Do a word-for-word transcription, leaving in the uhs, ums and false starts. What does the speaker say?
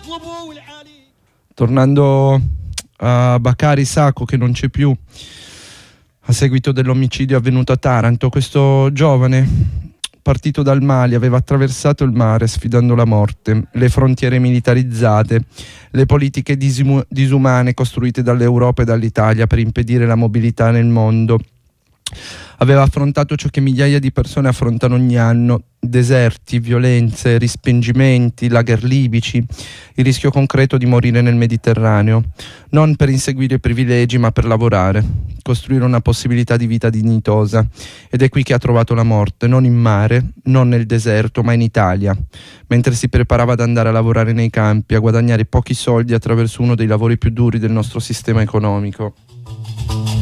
Tornando a Bakari Sacco, che non c'è più a seguito dell'omicidio avvenuto a Taranto, questo giovane partito dal Mali aveva attraversato il mare sfidando la morte, le frontiere militarizzate, le politiche disum- disumane costruite dall'Europa e dall'Italia per impedire la mobilità nel mondo. Aveva affrontato ciò che migliaia di persone affrontano ogni anno: deserti, violenze, respingimenti, lager libici, il rischio concreto di morire nel Mediterraneo, non per inseguire privilegi ma per lavorare, costruire una possibilità di vita dignitosa. Ed è qui che ha trovato la morte, non in mare, non nel deserto, ma in Italia, mentre si preparava ad andare a lavorare nei campi, a guadagnare pochi soldi attraverso uno dei lavori più duri del nostro sistema economico.